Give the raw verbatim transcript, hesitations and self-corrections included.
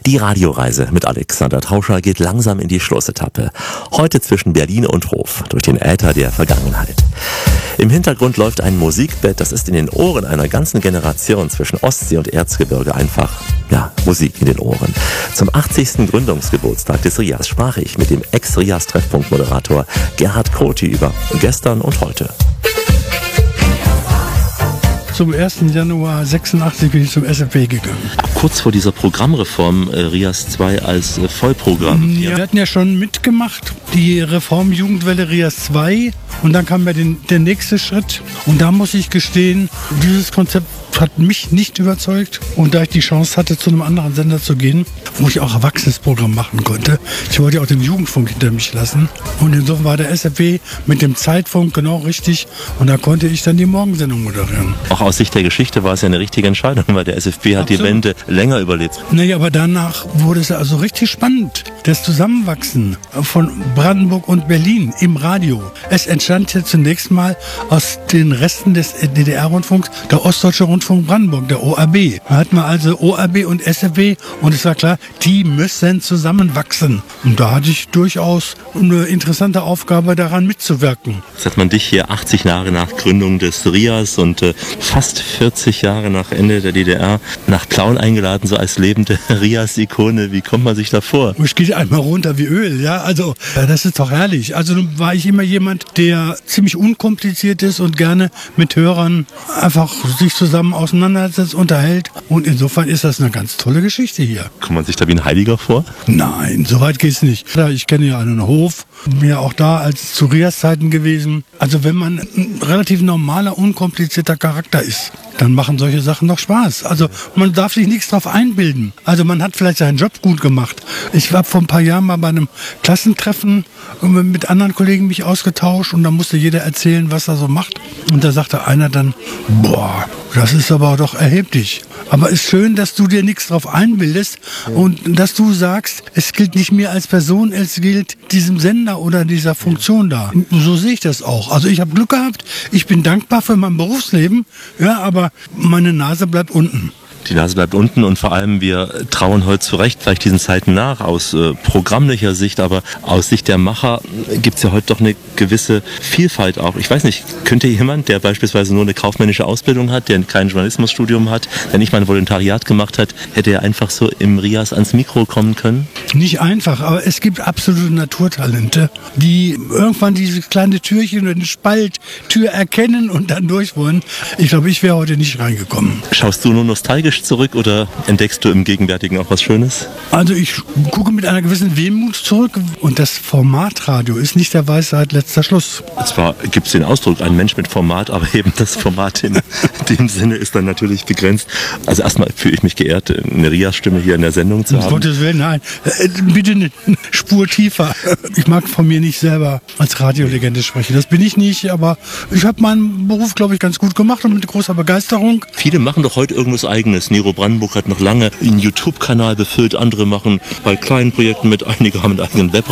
Die Radioreise mit Alexander Tauscher geht langsam in die Schlussetappe. Heute zwischen Berlin und Hof, durch den Äther der Vergangenheit. Im Hintergrund läuft ein Musikbett, das ist in den Ohren einer ganzen Generation zwischen Ostsee und Erzgebirge einfach, ja, Musik in den Ohren. Zum achtzigsten Gründungsgeburtstag des RIAS sprach ich mit dem Ex-RIAS-Treffpunkt-Moderator Gerhard Krothi über gestern und heute. Zum ersten Januar sechsundachtzig bin ich zum S F B gegangen. Kurz vor dieser Programmreform äh, RIAS zwei als äh, Vollprogramm. Ja, wir hatten ja schon mitgemacht, die Reform Jugendwelle RIAS zwei. Und dann kam ja den, der nächste Schritt. Und da muss ich gestehen, dieses Konzept hat mich nicht überzeugt. Und da ich die Chance hatte, zu einem anderen Sender zu gehen, wo ich auch Erwachsenes-Programm machen konnte, ich wollte ja auch den Jugendfunk hinter mich lassen. Und insofern war der S F B mit dem Zeitfunk genau richtig. Und da konnte ich dann die Morgensendung moderieren. Auch aus Sicht der Geschichte war es ja eine richtige Entscheidung, weil der S F B hat Absolut. Die Wende länger überlebt. Naja, aber danach wurde es also richtig spannend. Das Zusammenwachsen von Brandenburg und Berlin im Radio. Es entstand ja zunächst mal aus den Resten des D D R-Rundfunks der Ostdeutsche Rundfunk Brandenburg, der O R B. Da hat man also O R B und S F B und es war klar, die müssen zusammenwachsen. Und da hatte ich durchaus eine interessante Aufgabe, daran mitzuwirken. Jetzt hat man dich hier achtzig Jahre nach Gründung des RIAS und äh, fast vierzig Jahre nach Ende der D D R nach Plauen eingeladen, so als lebende RIAS-Ikone. Wie kommt man sich da vor? Ich gehe einmal runter wie Öl, ja, also das ist doch herrlich. Also nun war ich immer jemand, der ziemlich unkompliziert ist und gerne mit Hörern einfach sich zusammen auseinandersetzt, unterhält. Und insofern ist das eine ganz tolle Geschichte hier. Kommt man sich da wie ein Heiliger vor? Nein, so weit geht's nicht. Ich kenne ja einen Hof, bin ja auch da als zu RIAS-Zeiten gewesen. Also wenn man ein relativ normaler, unkomplizierter Charakter ist, dann machen solche Sachen doch Spaß. Also man darf sich nichts drauf einbilden. Also man hat vielleicht seinen Job gut gemacht. Ich war vor ein paar Jahren mal bei einem Klassentreffen mit anderen Kollegen mich ausgetauscht und da musste jeder erzählen, was er so macht. Und da sagte einer dann, boah, das ist aber doch erheblich. Aber es ist schön, dass du dir nichts drauf einbildest und dass du sagst, es gilt nicht mir als Person, es gilt diesem Sender oder dieser Funktion da. So sehe ich das auch. Also ich habe Glück gehabt, ich bin dankbar für mein Berufsleben, ja, aber meine Nase bleibt unten. Die Nase bleibt unten und vor allem wir trauen heute zu Recht vielleicht diesen Zeiten nach aus äh, programmlicher Sicht, aber aus Sicht der Macher gibt es ja heute doch eine gewisse Vielfalt auch. Ich weiß nicht, könnte jemand, der beispielsweise nur eine kaufmännische Ausbildung hat, der kein Journalismusstudium hat, der nicht mal ein Volontariat gemacht hat, hätte er einfach so im RIAS ans Mikro kommen können? Nicht einfach, aber es gibt absolute Naturtalente, die irgendwann dieses kleine Türchen oder eine Spalttür erkennen und dann durch wollen. Ich glaube, ich wäre heute nicht reingekommen. Schaust du nur nostalgisch zurück oder entdeckst du im Gegenwärtigen auch was Schönes? Also ich gucke mit einer gewissen Wehmut zurück und das Formatradio ist nicht der Weisheit letzter Schluss. Zwar gibt es den Ausdruck, ein Mensch mit Format, aber eben das Format in dem Sinne ist dann natürlich begrenzt. Also erstmal fühle ich mich geehrt, eine RIAS-Stimme hier in der Sendung zu haben. Um Gottes Willen, nein, bitte eine Spur tiefer. Ich mag von mir nicht selber als Radiolegende sprechen, das bin ich nicht, aber ich habe meinen Beruf, glaube ich, ganz gut gemacht und mit großer Begeisterung. Viele machen doch heute irgendwas Eigenes. Nero Brandenburg hat noch lange einen YouTube-Kanal befüllt, andere machen bei kleinen Projekten mit, einige haben einen eigenen Web